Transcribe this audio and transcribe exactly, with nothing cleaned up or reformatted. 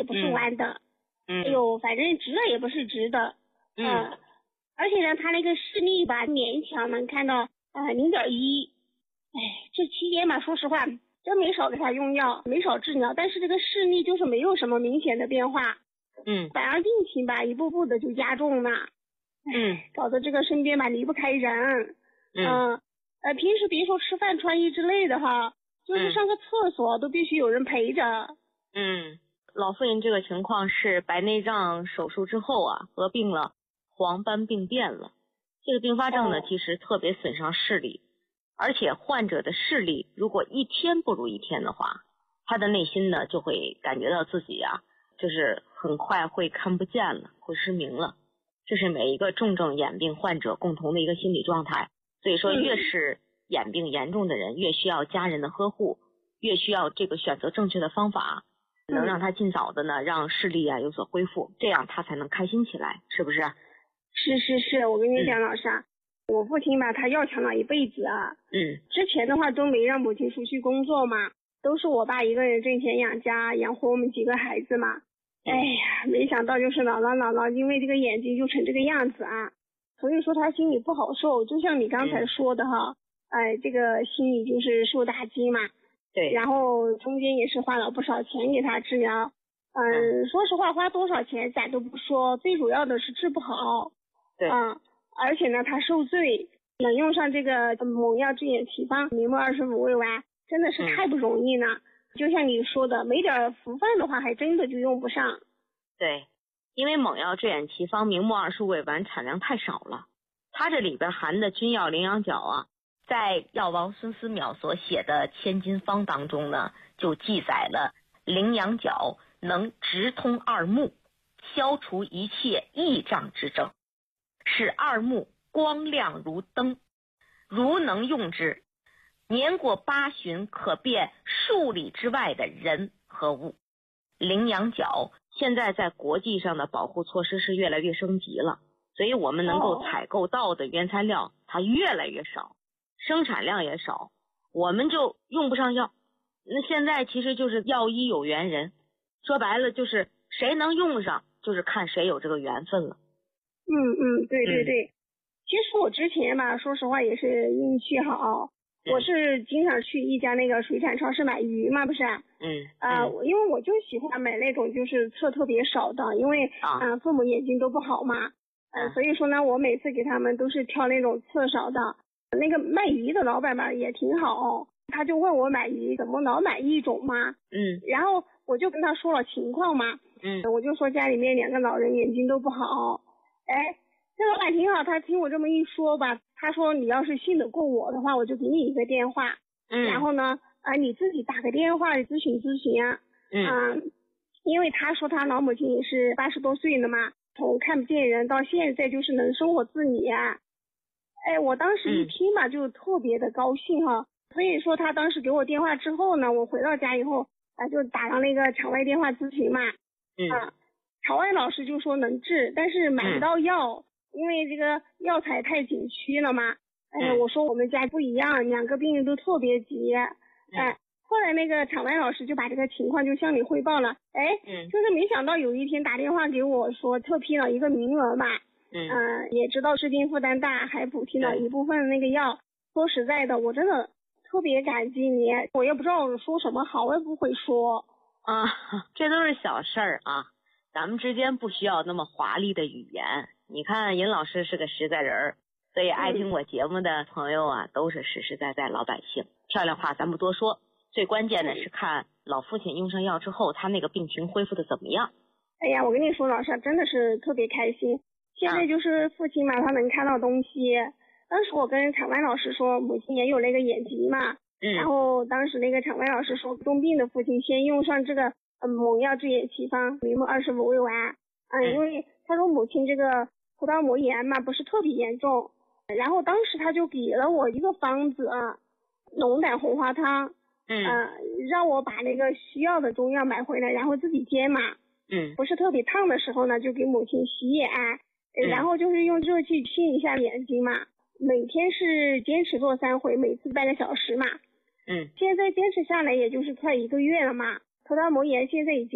也不是弯的， 嗯， 哎呦，反正直的也不是直的， 嗯， 呃、而且呢，他那个视力吧，勉强能看到呃零点一，哎，这期间吧，说实话，真没少给他用药，没少治疗，但是这个视力就是没有什么明显的变化， 嗯， 反而病情吧，一步步的就加重了， 嗯， 搞得这个身边吧离不开人，嗯、呃，呃，平时别说吃饭穿衣之类的哈，就是上个厕所都必须有人陪着。 嗯，老妇人这个情况是白内障手术之后啊，合并了黄斑病变了。这个并发症呢， 哦、 其实特别损伤视力，而且患者的视力如果一天不如一天的话，他的内心呢就会感觉到自己啊，就是很快会看不见了，会失明了。这是每一个重症眼病患者共同的一个心理状态。所以说，越是眼病严重的人，越需要家人的呵护，越需要这个选择正确的方法，能让他尽早的呢让视力啊有所恢复，这样他才能开心起来，是不是？ 是是是，我跟你讲，老师啊，嗯、我父亲吧，他要强了一辈子啊。 嗯。 之前的话都没让母亲出去工作嘛，都是我爸一个人挣钱养家，养活我们几个孩子嘛。哎呀，没想到就是姥姥姥姥因为这个眼睛就成这个样子啊，所以说他心里不好受。就像你刚才说的哈，哎、呃，这个心里就是受打击嘛。 对。 然后中间也是花了不少钱给他治疗。嗯、呃，说实话，花多少钱咱都不说，最主要的是治不好。 对， 嗯，而且呢，他受罪，能用上这个猛药治眼奇方明目二十五味丸，真的是太不容易了。嗯、就像你说的，没点福分的话，还真的就用不上。 对，因为猛药治眼奇方明目二十五味丸产量太少了，它这里边含的君药羚羊角啊，在药王孙思邈所写的千金方当中呢，就记载了羚羊角能直通二目，消除一切翳障之症，使二目光亮如灯，如能用之，年过八旬可辨数里之外的人和物。羚羊角现在在国际上的保护措施是越来越升级了，所以我们能够采购到的原材料它越来越少，生产量也少，我们就用不上药。那现在其实就是药医有缘人，说白了就是谁能用上，就是看谁有这个缘分了。 嗯嗯，对对对。嗯、其实我之前吧，说实话也是运气好，嗯、我是经常去一家那个水产超市买鱼嘛，不是？ 嗯。 啊、呃，因为我就喜欢买那种就是刺特别少的，因为啊、呃、父母眼睛都不好嘛，呃，所以说呢，我每次给他们都是挑那种刺少的。那个卖鱼的老板吧也挺好，他就问我买鱼怎么老买一种嘛， 嗯， 然后我就跟他说了情况嘛， 嗯， 我就说家里面两个老人眼睛都不好，哎，这老板挺好，他听我这么一说吧，他说你要是信得过我的话，我就给你一个电话， 嗯，然后呢，啊、呃，你自己打个电话咨询咨询啊， 嗯、 呃，因为他说他老母亲也是八十多岁了嘛，从看不见人到现在就是能生活自理啊。哎，我当时一听吧，就特别的高兴哈，嗯、所以说他当时给我电话之后呢，我回到家以后，啊，就打上那个场外电话咨询嘛， 嗯， 啊，场外老师就说能治，但是买不到药， 嗯、 因为这个药材太紧缺了嘛。哎， 嗯、 我说我们家不一样，两个病人都特别急，哎、嗯，后来那个场外老师就把这个情况就向你汇报了，哎， 嗯， 就是没想到有一天打电话给我说特批了一个名额嘛。 嗯、 呃，也知道治病负担大，还补贴了一部分那个药。说实在的，我真的特别感激你，我也不知道说什么好，我也不会说。 啊，这都是小事儿啊，咱们之间不需要那么华丽的语言。你看尹老师是个实在人儿，所以爱听我节目的朋友啊，嗯、都是实实在在老百姓。漂亮话咱不多说，最关键的是看老父亲用上药之后，他那个病情恢复的怎么样。 哎呀，我跟你说，老师真的是特别开心。现在就是父亲嘛，他能看到东西。当时我跟场外老师说，母亲也有那个眼疾嘛， 嗯，然后当时那个场外老师说，重病的父亲先用上这个嗯猛药治眼奇方明目二十五味丸，嗯，因为他说母亲这个葡萄膜炎嘛不是特别严重，然后当时他就给了我一个方子，龙胆红花汤， 嗯， 呃，让我把那个需要的中药买回来，然后自己煎嘛， 嗯， 不是特别烫的时候呢，就给母亲洗眼。然后就是用热气熏一下眼睛嘛，每天是坚持做三回，每次半个小时嘛。 嗯， 现在坚持下来也就是快一个月了嘛，葡萄膜炎现在已经